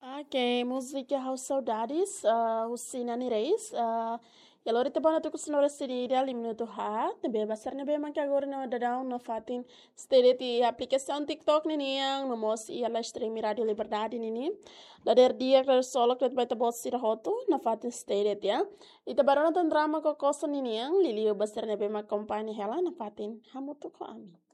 Oke, música House Saudades, Husinani Reis, e allora te buona tu kusnora siri ali minuto ha, te be basar ne be man agora no dadão no fatin stere ti aplicação TikTok ni yang no mos i ala stream Radio Liberdade ni. Da der dia que solo que vai te bot sira hoto no fatin stere ti ya. E te barona tan drama ko kosa ni yang lili basar ne be ma company hela no fatin hamutu ko ami.